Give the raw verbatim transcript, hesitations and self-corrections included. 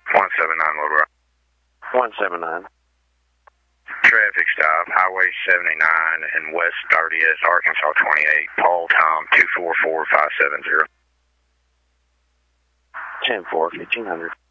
one seven nine Little Rock. one seven nine. Traffic stop, Highway seventy-nine and West thirtieth, Arkansas twenty-eight, Paul Tom two four four five seven zero. ten four, fifteen hundred.